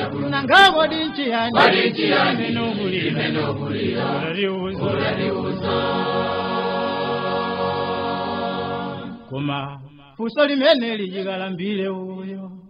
nangabo dinchiani menogulira ulaliuzo kuma fuso limene lijigalambile uyo